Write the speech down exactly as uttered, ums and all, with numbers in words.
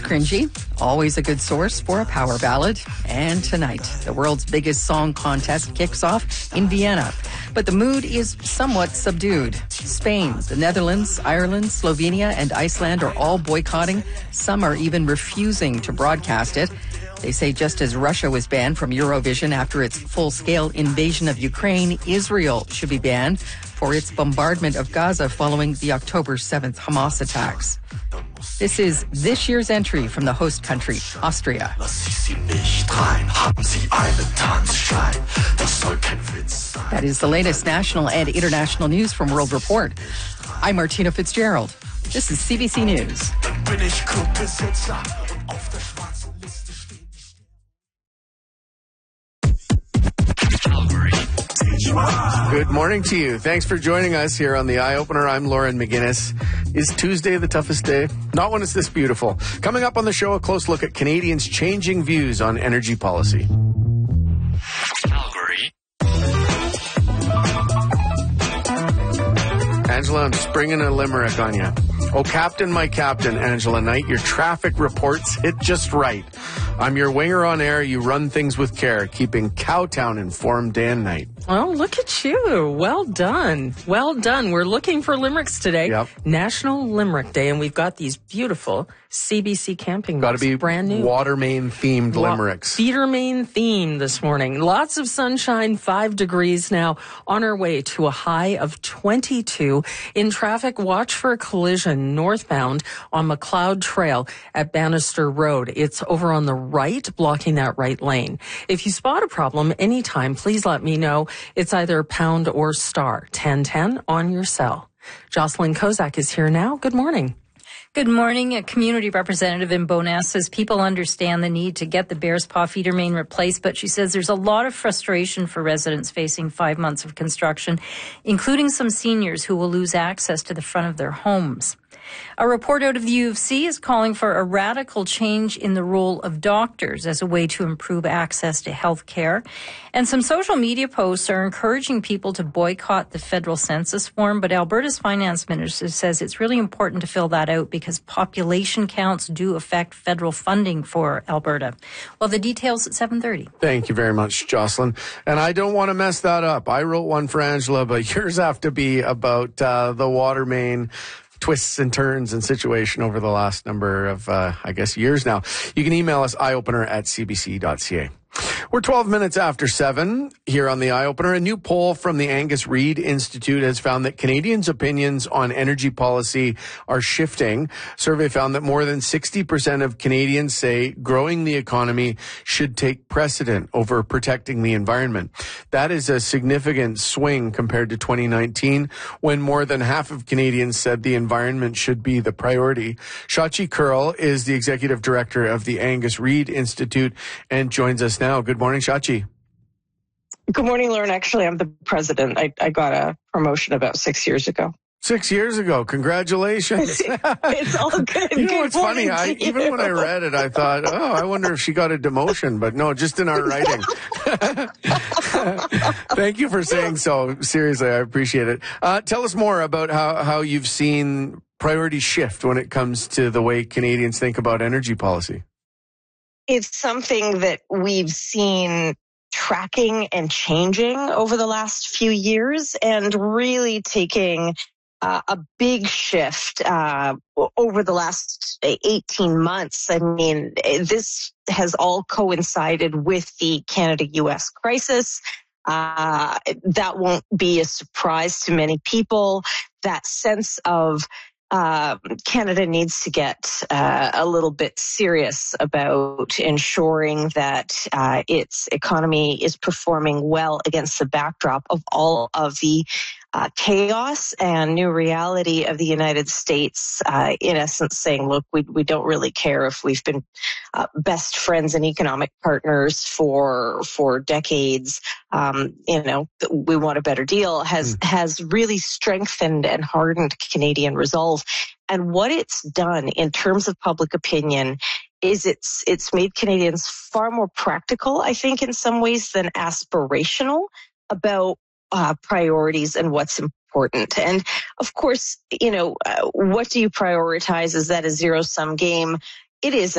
cringy, always a good source for a power ballad. And tonight, the world's biggest song contest kicks off in Vienna. But the mood is somewhat subdued. Spain, the Netherlands, Ireland, Slovenia, and Iceland are all boycotting. Some are even refusing to broadcast it. They say just as Russia was banned from Eurovision after its full-scale invasion of Ukraine, Israel should be banned for its bombardment of Gaza following the October seventh Hamas attacks. This is this year's entry from the host country, Austria. That is the latest national and international news from World Report. I'm Martina Fitzgerald. This is C B C News. Good morning to you. Thanks for joining us here on the Eye Opener. I'm Lauren McGinnis. Is Tuesday the toughest day? Not when it's this beautiful. Coming up on the show, a close look at Canadians' changing views on energy policy. Calgary. Angela, I'm springing a limerick on you. Oh, Captain, my Captain, Angela Knight, your traffic reports hit just right. I'm your winger on air. You run things with care, keeping Cowtown informed day and night. Well, look at you. Well done. Well done. We're looking for limericks today. Yep. National Limerick Day, and we've got these beautiful C B C camping Got to be brand new. water main themed Wa- limericks. Feeder main theme this morning. Lots of sunshine, five degrees now, on our way to a high of twenty-two. In traffic, watch for a collision northbound on McLeod Trail at Bannister Road. It's over on the right, blocking that right lane. If you spot a problem anytime, please let me know. It's either pound or star ten ten on your cell. Jocelyn Kozak is here now. Good morning. Good morning. A community representative in Bowness says people understand the need to get the Bears Paw feeder main replaced, but she says there's a lot of frustration for residents facing five months of construction, including some seniors who will lose access to the front of their homes. A report out of the U of C is calling for a radical change in the role of doctors as a way to improve access to health care. And some social media posts are encouraging people to boycott the federal census form, but Alberta's finance minister says it's really important to fill that out because population counts do affect federal funding for Alberta. Well, the details at seven thirty. Thank you very much, Jocelyn. And I don't want to mess that up. I wrote one for Angela, but yours have to be about uh, the water main twists and turns and situation over the last number of, uh, I guess, years now. You can email us eyeopener at c b c dot c a. We're twelve minutes after seven here on the Eye Opener. A new poll from the Angus Reid Institute has found that Canadians' opinions on energy policy are shifting. Survey found that more than sixty percent of Canadians say growing the economy should take precedent over protecting the environment. That is a significant swing compared to twenty nineteen, when more than half of Canadians said the environment should be the priority. Shachi Kurl is the executive director of the Angus Reid Institute and joins us now. Good morning, Shachi. Good morning, Lauren. Actually, I'm the president. I, I got a promotion about six years ago. Six years ago. Congratulations. It's all good. You know good what's funny? I, you. even when I read it, I thought, oh, I wonder if she got a demotion. But no, just in our writing. Thank you for saying so. Seriously, I appreciate it. Uh, tell us more about how, how you've seen priorities shift when it comes to the way Canadians think about energy policy. It's something that we've seen tracking and changing over the last few years and really taking uh, a big shift uh, over the last eighteen months. I mean, this has all coincided with the Canada-U S crisis. Uh, that won't be a surprise to many people. That sense of Uh, Canada needs to get uh, a little bit serious about ensuring that uh, its economy is performing well against the backdrop of all of the uh, chaos and new reality of the United States, uh, in essence saying, look, we, we don't really care if we've been uh, best friends and economic partners for for decades. Um, you know, we want a better deal, has, mm. has really strengthened and hardened Canadian resolve. And what it's done in terms of public opinion is it's it's made Canadians far more practical, I think, in some ways than aspirational about uh, priorities and what's important. And of course, you know, uh, what do you prioritize? Is that a zero-sum game? It isn't.